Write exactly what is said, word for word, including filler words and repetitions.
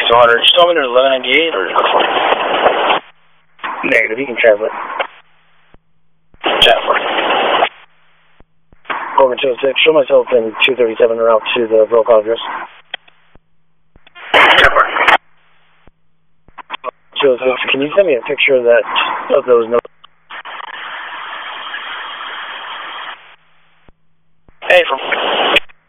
two hundred. You told me there's eleven ninety-eight or? Negative, you can translate. Translate. Over two oh six, show myself in two thirty-seven route to the Brokaw address. two oh six, can you send me a picture of that, of those notes?